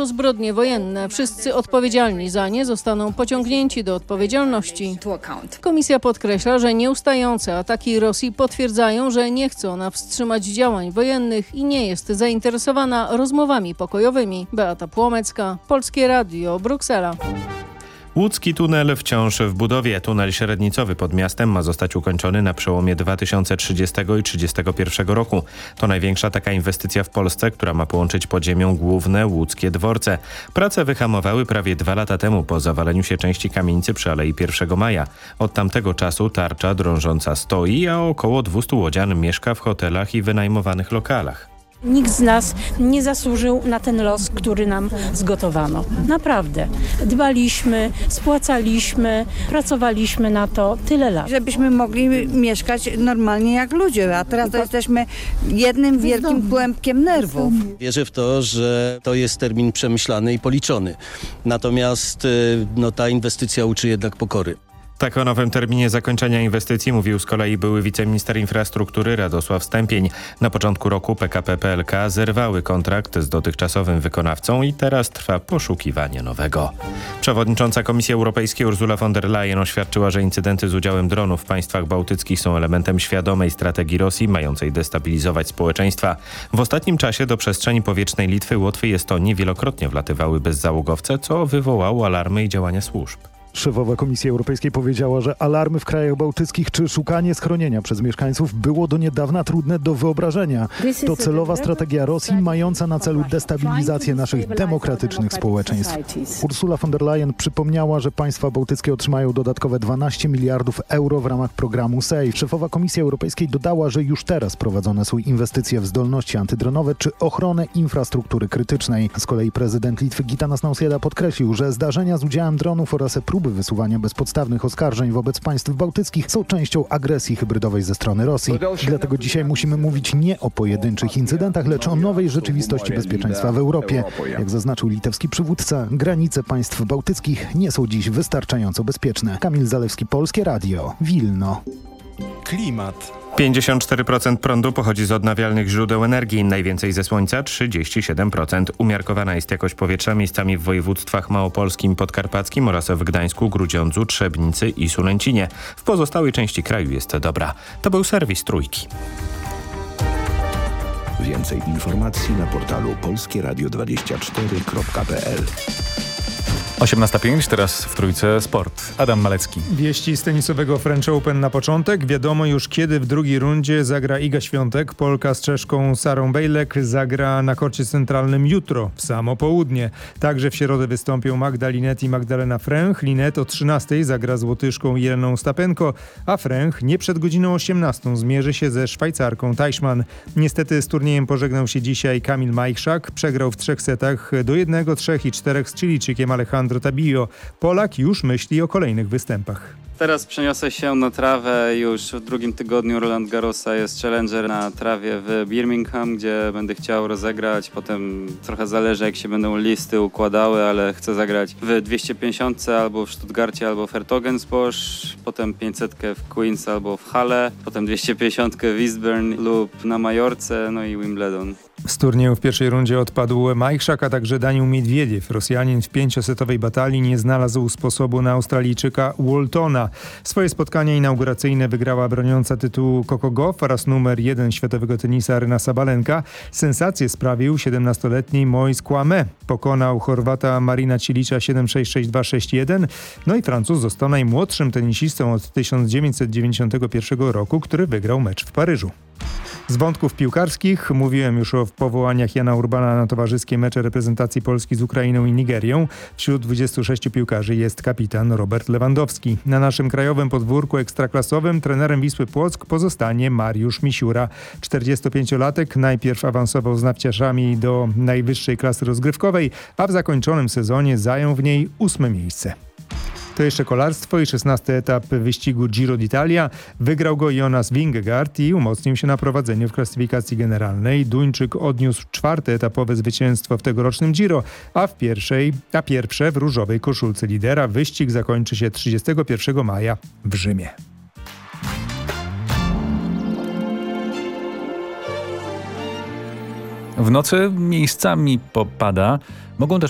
to zbrodnie wojenne. Wszyscy odpowiedzialni za nie zostaną pociągnięci do odpowiedzialności. Komisja podkreśla, że nieustające ataki Rosji potwierdzają, że nie chce ona wstrzymać działań wojennych i nie jest zainteresowana rozmowami pokojowymi. Beata Płomecka, Polskie Radio, Bruksela. Łódzki tunel wciąż w budowie. Tunel średnicowy pod miastem ma zostać ukończony na przełomie 2030 i 2031 roku. To największa taka inwestycja w Polsce, która ma połączyć pod ziemią główne łódzkie dworce. Prace wyhamowały prawie 2 lata temu po zawaleniu się części kamienicy przy Alei 1 Maja. Od tamtego czasu tarcza drążąca stoi, a około 200 łodzian mieszka w hotelach i wynajmowanych lokalach. Nikt z nas nie zasłużył na ten los, który nam zgotowano. Naprawdę. Dbaliśmy, spłacaliśmy, pracowaliśmy na to tyle lat. Żebyśmy mogli mieszkać normalnie jak ludzie, a teraz to jesteśmy jednym wielkim kłębkiem nerwów. Wierzę w to, że to jest termin przemyślany i policzony. Natomiast ta inwestycja uczy jednak pokory. Tak o nowym terminie zakończenia inwestycji mówił z kolei były wiceminister infrastruktury Radosław Stępień. Na początku roku PKP PLK zerwały kontrakt z dotychczasowym wykonawcą i teraz trwa poszukiwanie nowego. Przewodnicząca Komisji Europejskiej Ursula von der Leyen oświadczyła, że incydenty z udziałem dronów w państwach bałtyckich są elementem świadomej strategii Rosji mającej destabilizować społeczeństwa. W ostatnim czasie do przestrzeni powietrznej Litwy, Łotwy i Estonii wielokrotnie wlatywały bezzałogowce, co wywołało alarmy i działania służb. Szefowa Komisji Europejskiej powiedziała, że alarmy w krajach bałtyckich czy szukanie schronienia przez mieszkańców było do niedawna trudne do wyobrażenia. To celowa strategia Rosji mająca na celu destabilizację naszych demokratycznych społeczeństw. Ursula von der Leyen przypomniała, że państwa bałtyckie otrzymają dodatkowe 12 miliardów euro w ramach programu SAFE. Szefowa Komisji Europejskiej dodała, że już teraz prowadzone są inwestycje w zdolności antydronowe czy ochronę infrastruktury krytycznej. Z kolei prezydent Litwy Gitanas Nausėda podkreślił, że zdarzenia z udziałem dronów oraz próby wysuwania bezpodstawnych oskarżeń wobec państw bałtyckich są częścią agresji hybrydowej ze strony Rosji. Dlatego dzisiaj musimy mówić nie o pojedynczych incydentach, lecz o nowej rzeczywistości bezpieczeństwa w Europie. Jak zaznaczył litewski przywódca, granice państw bałtyckich nie są dziś wystarczająco bezpieczne. Kamil Zalewski, Polskie Radio, Wilno. Klimat. 54% prądu pochodzi z odnawialnych źródeł energii, najwięcej ze słońca 37%. Umiarkowana jest jakość powietrza miejscami w województwach małopolskim, podkarpackim oraz w Gdańsku, Grudziądzu, Trzebnicy i Sulęcinie. W pozostałej części kraju jest dobra. To był serwis Trójki. Więcej informacji na portalu polskieradio24.pl. 18:05, teraz w Trójce Sport. Adam Malecki. Wieści z tenisowego French Open na początek. Wiadomo już, kiedy w drugiej rundzie zagra Iga Świątek. Polka z Czeszką Sarą Bejlek zagra na korcie centralnym jutro, w samo południe. Także w środę wystąpią Magda Linette i Magdalena Fręch. Linette o 13:00 zagra z Łotyszką Jeleną Stapenko, a Fręch nie przed godziną 18:00 zmierzy się ze Szwajcarką Teichmann. Niestety z turniejem pożegnał się dzisiaj Kamil Majchrzak. Przegrał w 3 setach do 1, 3 i 4 z Chilijczykiem Alejandro Tabillo. Polak już myśli o kolejnych występach. Teraz przeniosę się na trawę. Już w drugim tygodniu Roland Garrosa jest Challenger na trawie w Birmingham, gdzie będę chciał rozegrać. Potem trochę zależy, jak się będą listy układały, ale chcę zagrać w 250 albo w Stuttgarcie, albo w Hertogensbosch. Potem 500 w Queens albo w Halle. Potem 250 w Eastbourne lub na Majorce, no i Wimbledon. Z turnieju w pierwszej rundzie odpadł Majchrzak, a także Daniil Miedwiediew. Rosjanin w 5-setowej batalii nie znalazł sposobu na Australijczyka Waltona. Swoje spotkanie inauguracyjne wygrała broniąca tytułu Coco Gauff oraz numer 1 światowego tenisa Aryna Sabalenka. Sensację sprawił 17-letni Moise Kouame. Pokonał Chorwata Marina Cilicza 7-6, 6-2, 6-1. No i Francuz został najmłodszym tenisistą od 1991 roku, który wygrał mecz w Paryżu. Z wątków piłkarskich mówiłem już o powołaniach Jana Urbana na towarzyskie mecze reprezentacji Polski z Ukrainą i Nigerią. Wśród 26 piłkarzy jest kapitan Robert Lewandowski. Na naszym krajowym podwórku ekstraklasowym trenerem Wisły Płock pozostanie Mariusz Misiura. 45-latek najpierw awansował z Nawciarzami do najwyższej klasy rozgrywkowej, a w zakończonym sezonie zajął w niej 8. miejsce. To jeszcze kolarstwo i 16. etap wyścigu Giro d'Italia. Wygrał go Jonas Vingegaard i umocnił się na prowadzeniu w klasyfikacji generalnej. Duńczyk odniósł 4. etapowe zwycięstwo w tegorocznym Giro, a pierwsze w różowej koszulce lidera. Wyścig zakończy się 31 maja w Rzymie. W nocy miejscami popada. Mogą też